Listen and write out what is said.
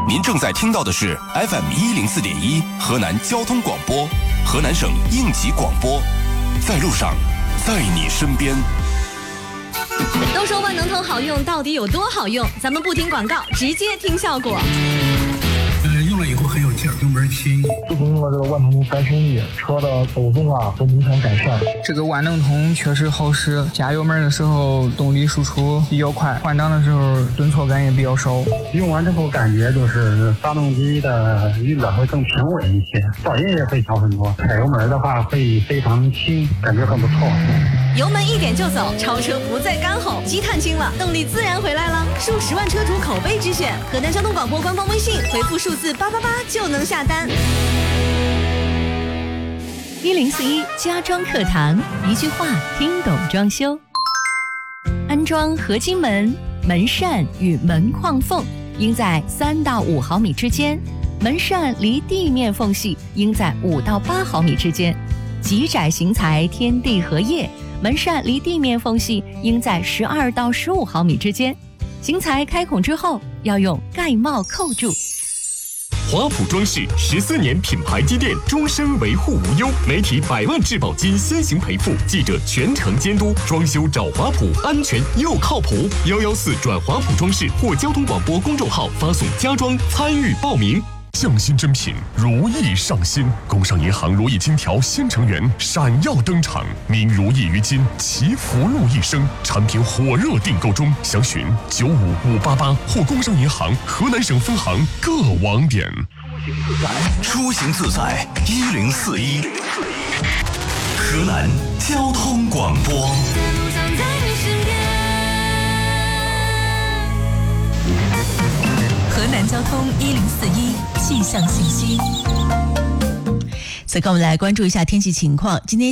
您正在听到的是 FM104.1 河南交通广播，河南省应急广播，在路上，在你身边。 都说万能通好用，到底有多好用？咱们不听广告，直接听效果。 用了以后很有劲儿，油门轻。 自从用了这个万能通3升1，车的抖动啊都明显改善。 这个万能通确实好使，加油门的时候动力输出比较快，换挡的时候顿挫感也比较少。 用完之后感觉就是发动机的运转会更平稳一些，噪音也会小很多。踩油门的话会非常轻，感觉很不错。 油门一点就走，超车不再干吼，积碳轻了，动力自然回来了。数10万车主口碑之选，河南交通广播官方微信回复数字888就能下单。1041家装课堂，一句话听懂装修。安装合金门，门扇与门框缝应在3到5毫米之间，门扇离地面缝隙应在5到8毫米之间。极窄型材天地合页，门扇离地面缝隙应在12到15毫米之间。型材开孔之后要用盖帽扣住。 华普装饰14年品牌积淀，终身维护无忧，媒体100万质保金先行赔付，记者全程监督，装修找华普，安全又靠谱。114转华普装饰或交通广播公众号发送家装参与报名。匠心珍品，如意上新，工商银行如意金条新成员闪耀登场，名如意于今，祈福禄一生。产品火热订购中，详询95588或工商银行河南省分行各网点。 出行自在1041，河南交通广播。 河南交通1041气象信息。此刻我们来关注一下天气情况。今天